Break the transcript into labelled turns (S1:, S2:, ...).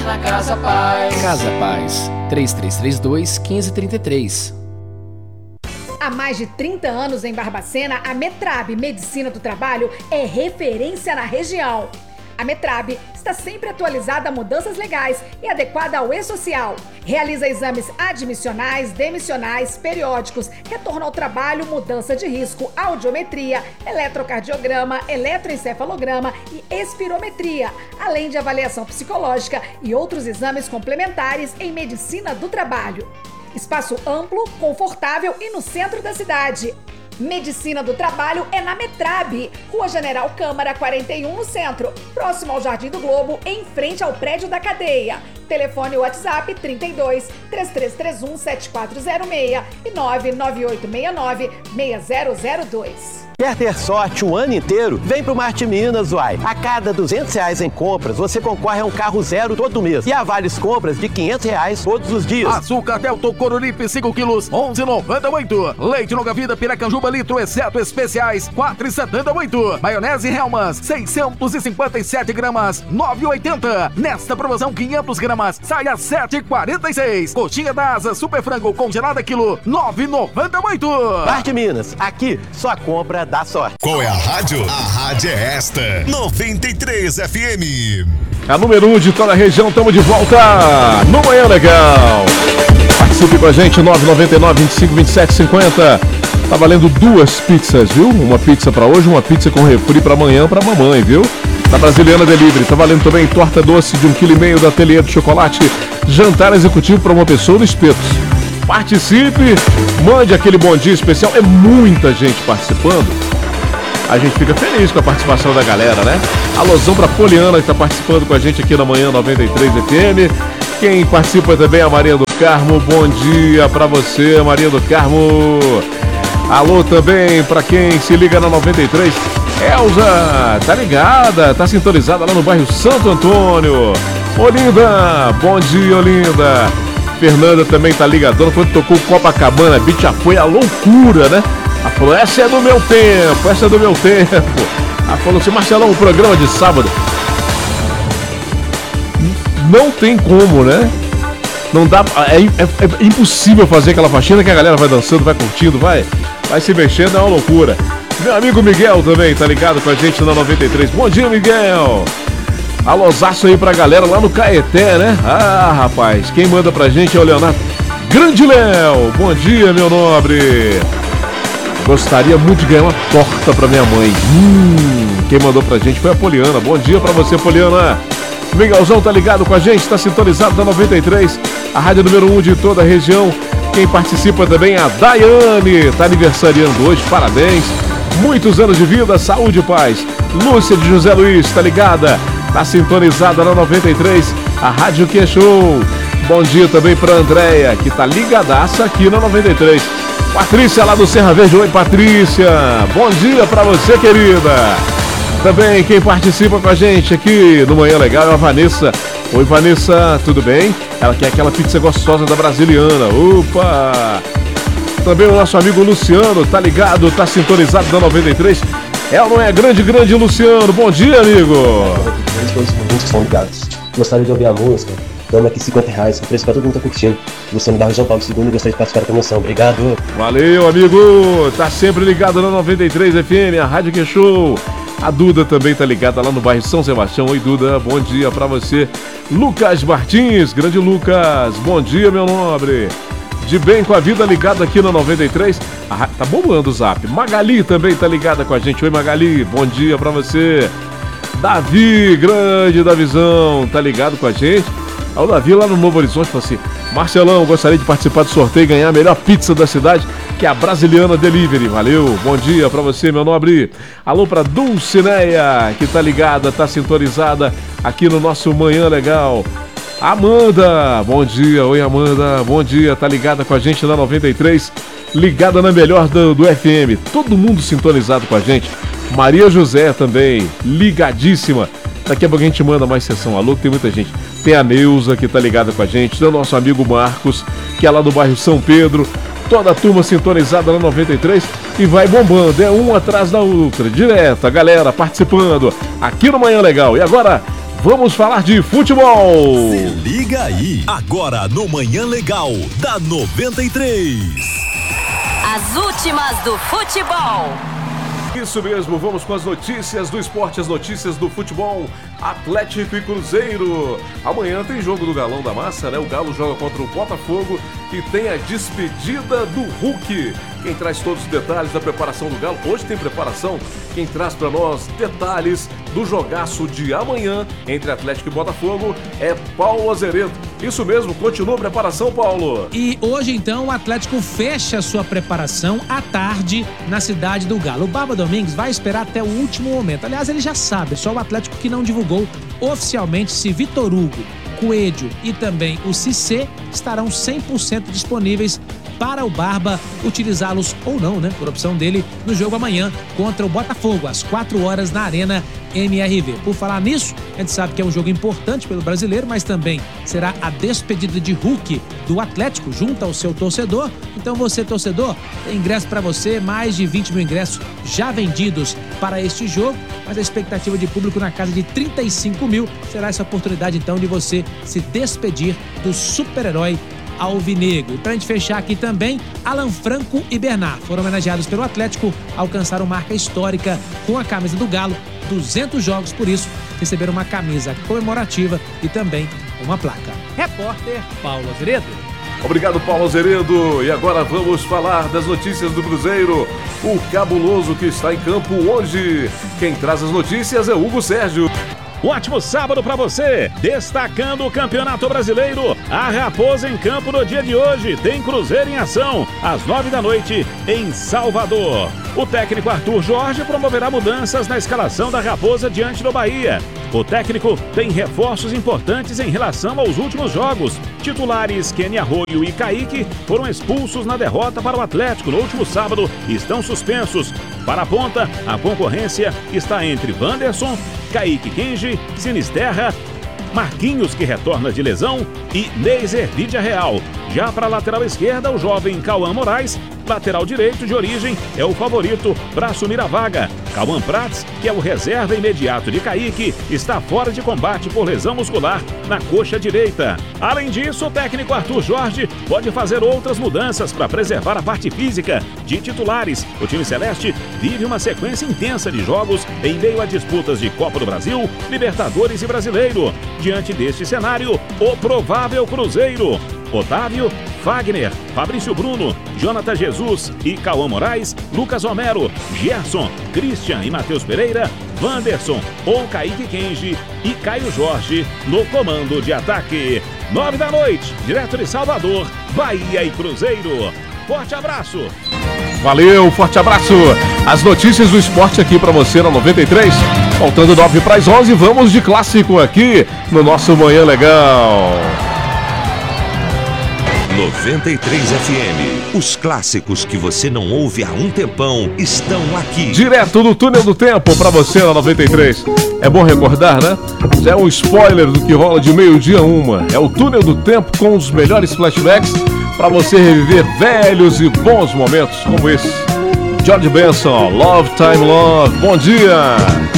S1: na Casa Paz.
S2: Casa Paz, 3332-1533.
S3: Há mais de 30 anos em Barbacena, a Metrab Medicina do Trabalho é referência na região. A Metrab está sempre atualizada a mudanças legais e adequada ao e-social. Realiza exames admissionais, demissionais, periódicos, retorno ao trabalho, mudança de risco, audiometria, eletrocardiograma, eletroencefalograma e espirometria, além de avaliação psicológica e outros exames complementares em medicina do trabalho. Espaço amplo, confortável e no centro da cidade. Medicina do Trabalho é na Metrab, Rua General Câmara 41 no centro, próximo ao Jardim do Globo, em frente ao prédio da cadeia. Telefone WhatsApp 32 3331 7406 e 99869 6002.
S4: Quer ter sorte o ano inteiro? Vem pro Marte Minas, uai. A cada R$200 em compras, você concorre a um carro zero todo mês. E a várias compras de R$500 todos os dias.
S5: Açúcar Delta Coruripe 5 quilos, 11,98. Leite Longa Vida Piracanjuba litro, exceto especiais, 4,78. Maionese Hellmann's, 657 gramas, 9,80. Nesta promoção, 500 gramas, sai a 7,46. Coxinha da Asa Super Frango congelada quilo, 9,98.
S4: Marte Minas, aqui só compra dá sorte.
S6: Qual é a rádio? A rádio é esta, 93 FM.
S7: A número 1 de toda a região, estamos de volta no Manhã Legal. Participe com a gente, 999-25-27-50. Tá valendo 2 pizzas, viu? Uma pizza pra hoje, uma pizza com refri pra amanhã pra mamãe, viu? Da Brasiliana Delivery. Tá valendo também torta doce de 1,5 kg da Ateliê de Chocolate. Jantar executivo pra uma pessoa no Espetos. Participe, mande aquele bom dia especial. É muita gente participando. A gente fica feliz com a participação da galera, né? Alôzão pra Poliana, que tá participando com a gente aqui na Manhã 93 FM. Quem participa também é a Maria do Carmo. Bom dia pra você, Maria do Carmo. Alô também pra quem se liga na 93. Elza, tá ligada, tá sintonizada lá no bairro Santo Antônio. Olinda, bom dia, Olinda. Fernanda também tá ligadona. Quando tocou Copacabana Beach, já foi a loucura, né? Ela falou, essa é do meu tempo, essa é do meu tempo. Ela falou assim, Marcelão, o programa de sábado não tem como, né? Não dá, é impossível fazer aquela faxina que a galera vai dançando, vai curtindo, vai se mexendo, é uma loucura. Meu amigo Miguel também tá ligado com a gente na 93. Bom dia, Miguel. Alôzaço aí pra galera lá no Caeté, né? Ah, rapaz, quem manda pra gente é o Leonardo. Grande Léo, bom dia, meu nobre. Gostaria muito de ganhar uma torta pra minha mãe. Quem mandou pra gente foi a Poliana. Bom dia pra você, Poliana. Miguelzão tá ligado com a gente, tá sintonizado na 93, a rádio número 1 de toda a região. Quem participa também é a Daiane, tá aniversariando hoje, parabéns. Muitos anos de vida, saúde e paz. Lúcia de José Luiz, tá ligada? Tá sintonizada na 93, a rádio que é show. Bom dia também pra Andréia, que tá ligadaça aqui na 93. Patrícia lá do Serra Verde. Oi, Patrícia. Bom dia pra você, querida. Também quem participa com a gente aqui no Manhã Legal é a Vanessa. Oi, Vanessa, tudo bem? Ela quer aquela pizza gostosa da Brasiliana. Opa! Também o nosso amigo Luciano, tá ligado, tá sintonizado na 93. É ou não é? Grande Luciano. Bom dia, amigo.
S8: Todos os estão ligados. Gostaria de ouvir a música. Dando aqui R$50, o preço pra todo mundo tá curtindo. Luciano da João Paulo II, gostaria de participar da promoção. Obrigado.
S7: Valeu, amigo. Tá sempre ligado na 93 FM, a rádio que é show. A Duda também tá ligada lá no bairro São Sebastião. Oi, Duda, bom dia pra você. Lucas Martins, grande Lucas, bom dia, meu nobre. De bem com a vida, ligado aqui no 93. Tá bombando o zap. Magali também tá ligada com a gente. Oi, Magali, bom dia pra você. Davi, grande Davizão, tá ligado com a gente. O Davi lá no Novo Horizonte falou assim, Marcelão, gostaria de participar do sorteio e ganhar a melhor pizza da cidade, que é a Brasiliana Delivery. Valeu, bom dia pra você, meu nobre. Alô pra Dulcineia, que tá ligada, tá sintonizada aqui no nosso Manhã Legal. Amanda, bom dia. Oi, Amanda, bom dia, tá ligada com a gente na 93, ligada na melhor do FM. Todo mundo sintonizado com a gente. Maria José também, ligadíssima. Daqui a pouco a gente manda mais sessão. Alô, que tem muita gente. Tem a Neuza, que tá ligada com a gente. Tem o nosso amigo Marcos, que é lá do bairro São Pedro. Toda a turma sintonizada na 93 e vai bombando. É uma atrás da outra, direto. A galera participando aqui no Manhã Legal. E agora, vamos falar de futebol.
S6: aí? Agora no Manhã Legal da 93.
S1: As últimas do futebol.
S7: Isso mesmo, vamos com as notícias do esporte, as notícias do futebol. Atlético e Cruzeiro. Amanhã tem jogo do Galão da Massa, né? O Galo joga contra o Botafogo e tem a despedida do Hulk. Quem traz todos os detalhes da preparação do Galo, hoje tem preparação, quem traz para nós detalhes do jogaço de amanhã entre Atlético e Botafogo é Paulo Azeredo. Isso mesmo, continua a preparação, Paulo.
S2: E hoje então o Atlético fecha sua preparação à tarde na cidade do Galo. O Barba Domingues vai esperar até o último momento. Aliás, ele já sabe, só o Atlético que não divulgou oficialmente se Vitor Hugo, Coelho e também o Cissé estarão 100% disponíveis para o Barba utilizá-los ou não, né, por opção dele, no jogo amanhã contra o Botafogo, às 4 horas na Arena MRV. Por falar nisso, a gente sabe que é um jogo importante pelo brasileiro, mas também será a despedida de Hulk do Atlético junto ao seu torcedor. Então você, torcedor, tem ingresso para você, mais de 20 mil ingressos já vendidos para este jogo, mas a expectativa de público na casa de 35 mil será essa oportunidade então de você se despedir do super-herói alvinegro. E pra gente fechar aqui também, Alan Franco e Bernard foram homenageados pelo Atlético, alcançaram marca histórica com a camisa do Galo, 200 jogos, por isso receberam uma camisa comemorativa e também uma placa. Repórter Paulo Azeredo.
S7: Obrigado, Paulo Azeredo. E agora vamos falar das notícias do Cruzeiro. O cabuloso que está em campo hoje. Quem traz as notícias é Hugo Sérgio.
S9: Um ótimo sábado para você, destacando o Campeonato Brasileiro. A Raposa em campo no dia de hoje, tem Cruzeiro em ação, às 9 da noite, em Salvador. O técnico Arthur Jorge promoverá mudanças na escalação da Raposa diante do Bahia. O técnico tem reforços importantes em relação aos últimos jogos. Titulares Kenny Arroio e Kaique foram expulsos na derrota para o Atlético no último sábado e estão suspensos. Para a ponta, a concorrência está entre Wanderson, Kaique Kenji, Sinisterra, Marquinhos, que retorna de lesão, e Neiser Vidia Real. Já para a lateral esquerda, o jovem Cauã Moraes, lateral direito de origem, é o favorito para assumir a vaga. Cauã Prats, que é o reserva imediato de Kaique, está fora de combate por lesão muscular na coxa direita. Além disso, o técnico Arthur Jorge pode fazer outras mudanças para preservar a parte física de titulares. O time celeste vive uma sequência intensa de jogos em meio a disputas de Copa do Brasil, Libertadores e Brasileiro. Diante deste cenário, o provável Cruzeiro: Otávio, Fagner, Fabrício Bruno, Jonathan Jesus e Cauã Moraes, Lucas Romero, Gerson, Christian e Matheus Pereira, Wanderson ou Kaique Kenji e Caio Jorge no comando de ataque. 9 da noite, direto de Salvador, Bahia e Cruzeiro. Forte abraço!
S7: Valeu, forte abraço! As notícias do esporte aqui pra você na 93. Faltando 9 para as 11, vamos de clássico aqui no nosso Manhã Legal.
S6: 93 FM. Os clássicos que você não ouve há um tempão estão aqui.
S7: Direto do Túnel do Tempo pra você na 93. É bom recordar, né? Já é um spoiler do que rola de meio-dia a 1. É o Túnel do Tempo com os melhores flashbacks pra você reviver velhos e bons momentos como esse. George Benson, Love Time Love. Bom dia!